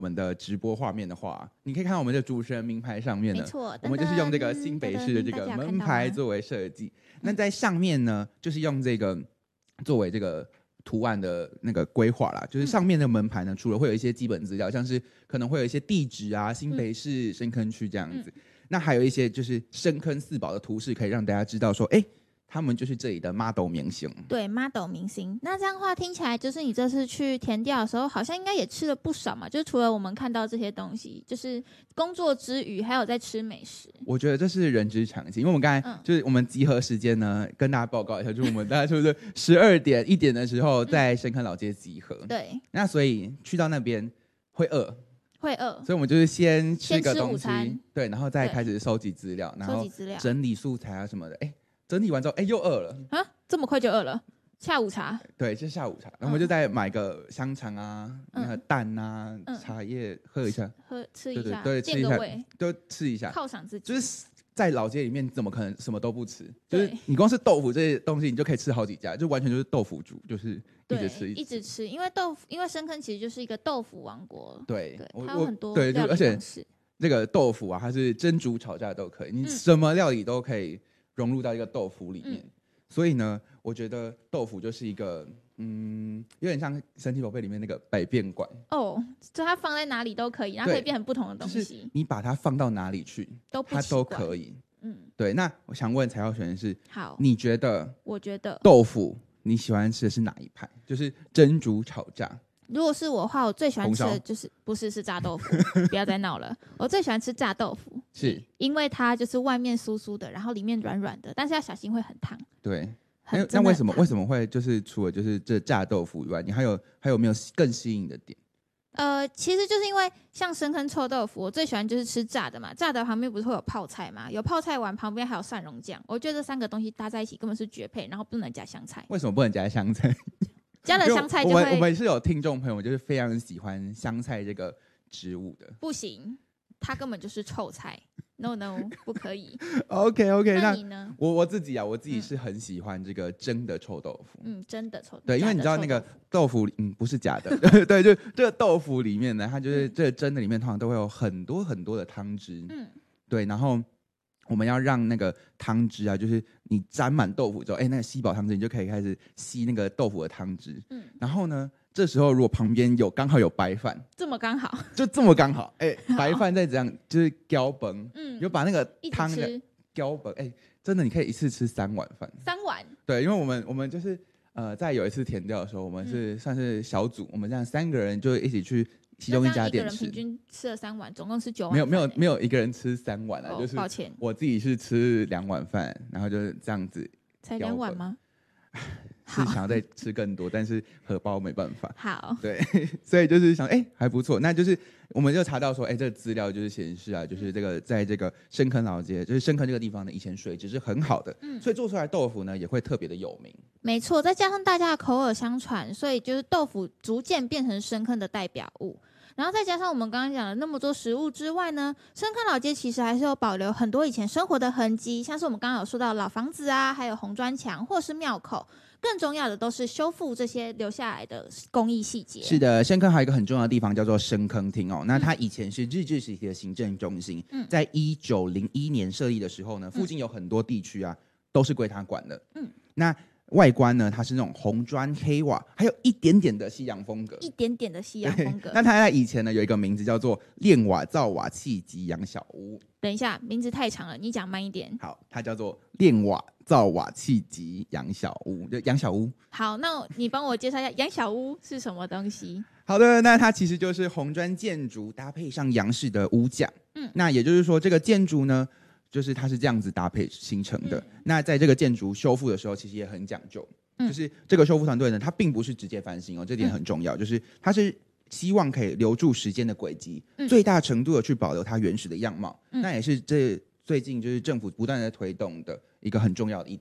我们的直播画面的话，你可以看到我们的主持人名牌上面呢， 没错， 我们就是用这个新北市的这个门牌作为设计。那在上面呢，就是用这个作为这个图案的那个规划啦，就是上面的门牌呢，除了会有一些基本资料，像是可能会有一些地址啊，新北市深坑区这样子，那还有一些就是深坑四宝的图示，可以让大家知道说，哎，他们就是这里的 model 明星。 对 model 明星，那这样的话听起来就是你这次去田调的时候，好像应该也吃了不少嘛。就是除了我们看到这些东西，就是工作之余还有在吃美食。 我觉得这是人之常情，因为我们刚才就是我们集合时间呢，跟大家报告一下，就是我们大概就是12点1点的时候在深坑老街集合。 对， 那所以去到那边会饿， 所以我们就是先吃个东西， 午餐， 对，然后再开始收集资料，然后整理素材啊什么的。哎，整理完之后，哎，又饿了啊！这么快就饿了？下午茶？ 对，就是下午茶。然后我们就再买个香肠啊、那个蛋啊、茶叶喝一下， 吃一下， 对， 垫个胃， 都吃一下， 犒赏自己。 就是在老街里面，怎么可能什么都不吃？就是你光是豆腐这些东西，你就可以吃好几家，就完全就是豆腐族，就是一直吃， 因为深坑其实就是一个豆腐王国。 对， 它有很多对， 料理方式。 这个豆腐啊，它是蒸煮炒炸都可以，你什么料理都可以融入到一个豆腐里面。所以呢，我觉得豆腐就是一个，有点像神奇宝贝里面那个百变馆哦，就它放在哪里都可以，然后可以变成不同的东西。 就是你把它放到哪里去，它都可以。对。那我想问蔡耀璇的是， 好， 你觉得？ 我觉得豆腐你喜欢吃的是哪一派？就是蒸煮炒炸。 如果是我的话，我最喜欢吃的是炸豆腐，不要再闹了。我最喜欢吃炸豆腐， 是因为它就是外面酥酥的，然后里面软软的，但是要小心会很烫。 对，那为什么会就是除了就是这炸豆腐以外，你还有没有更吸引的点？ 其实就是因为像深坑臭豆腐，我最喜欢就是吃炸的嘛，炸的旁边不是会有泡菜嘛，有泡菜丸旁边还有蒜蓉酱，我觉得这3个东西搭在一起根本是绝配，然后不能加香菜。 为什么不能加香菜？ 加了香菜就会， 我们是有听众朋友就是非常喜欢香菜这个植物的， 不行，它根本就是臭菜。No， 不可以。 OK， 那你呢？ 我自己是很喜欢这个蒸的臭豆腐。 蒸的臭豆腐。 对，因为你知道那个豆腐，不是假的。对，就这个豆腐里面呢，它就是这个蒸的里面通常都会有很多很多的汤汁。对，然后我们要让那个汤汁啊，就是你沾满豆腐之后，那个吸饱汤汁，你就可以开始吸那个豆腐的汤汁。然后呢，这时候如果旁边刚好有白饭， 这么刚好， 就这么刚好，白饭再这样就是浇崩，有把那个汤的浇崩，真的你可以一次吃3碗饭。 3碗？对， 因为我们就是在有一次田调的时候，我们是算是小组，我们这样3个人就一起去其中一家店吃， 平均吃了3碗，总共吃9碗。 没有一个人吃3碗啊，就是抱歉， 我自己是吃2碗饭，然后就是这样子。 才2碗吗？ 是想要再吃更多，但是荷包没办法。 好， 对，所以就是想，还不错。那就是我们就查到说，这个资料就是显示啊，就是这个在这个深坑老街，就是深坑这个地方呢，以前水质是很好的，所以做出来豆腐呢也会特别的有名。 没错，再加上大家的口耳相传，所以就是豆腐逐渐变成深坑的代表物。然后再加上我们刚刚讲的那么多食物之外呢，深坑老街其实还是有保留很多以前生活的痕迹，像是我们刚刚有说到老房子啊，还有红砖墙或是庙口。更重要的都是修复这些留下来的工艺细节。 是的，深坑还有一个很重要的地方叫做深坑厅哦。那它以前是日治时期的行政中心，在1901年设立的时候呢，附近有很多地区啊都是归它管的。那外观呢，它是那种红砖黑瓦，还有一点点的西洋风格。那它在以前呢有一个名字叫做炼瓦造瓦器及洋小屋。 等一下，名字太长了，你讲慢一点。 好，它叫做炼瓦造瓦器及洋小屋，就洋小屋。 好，那你帮我介绍一下洋小屋是什么东西？ 好的，那它其实就是红砖建筑搭配上洋式的屋架。那也就是说，这个建筑呢，就是它是这样子搭配形成的。那在这个建筑修复的时候，其实也很讲究，就是这个修复团队呢，它并不是直接翻新哦，这点很重要，就是它是希望可以留住时间的轨迹，最大程度的去保留它原始的样貌。那也是这最近就是政府不断的推动的一个很重要的一点。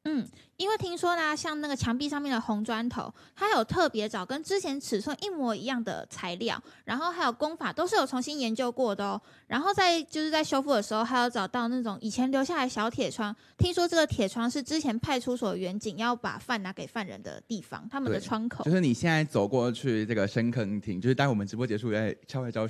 因为听说啦，像那个墙壁上面的红砖头，它有特别找跟之前尺寸一模一样的材料，然后还有工法都是有重新研究过的哦。然后在修复的时候，还有找到那种以前留下来小铁窗，听说这个铁窗是之前派出所员警要把饭拿给犯人的地方，他们的窗口。 就是你现在走过去这个深坑亭，就是待会我们直播结束在校外教学